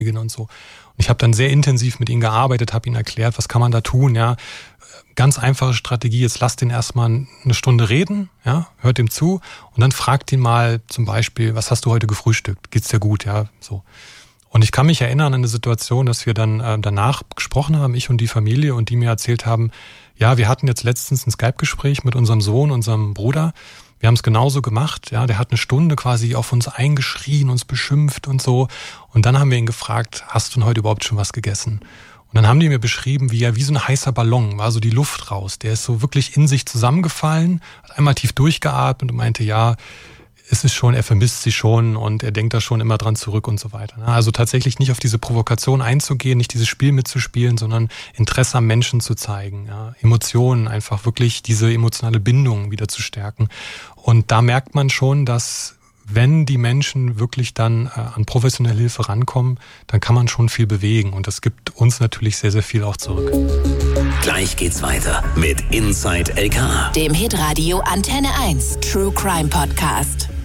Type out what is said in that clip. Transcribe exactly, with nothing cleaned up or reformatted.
und so. Und ich habe dann sehr intensiv mit ihm gearbeitet, habe ihm erklärt, was kann man da tun, ja. Ganz einfache Strategie, jetzt lasst ihn erstmal eine Stunde reden, ja, hört ihm zu und dann fragt ihn mal zum Beispiel, was hast du heute gefrühstückt? Geht's dir gut, ja, so. Und ich kann mich erinnern an eine Situation, dass wir dann äh, danach gesprochen haben, ich und die Familie, und die mir erzählt haben, ja, wir hatten jetzt letztens ein Skype-Gespräch mit unserem Sohn, unserem Bruder. Wir haben es genauso gemacht, ja, der hat eine Stunde quasi auf uns eingeschrien, uns beschimpft und so. Und dann haben wir ihn gefragt, hast du denn heute überhaupt schon was gegessen? Und dann haben die mir beschrieben, wie er wie so ein heißer Ballon, war so die Luft raus. Der ist so wirklich in sich zusammengefallen, hat einmal tief durchgeatmet und meinte, ja, es ist schon, er vermisst sie schon und er denkt da schon immer dran zurück und so weiter. Also tatsächlich nicht auf diese Provokation einzugehen, nicht dieses Spiel mitzuspielen, sondern Interesse am Menschen zu zeigen, ja, Emotionen, einfach wirklich diese emotionale Bindung wieder zu stärken. Und da merkt man schon, dass wenn die Menschen wirklich dann äh, an professionelle Hilfe rankommen, dann kann man schon viel bewegen. Und das gibt uns natürlich sehr, sehr viel auch zurück. Gleich geht's weiter mit Inside L K, dem Hitradio Antenne eins True Crime Podcast.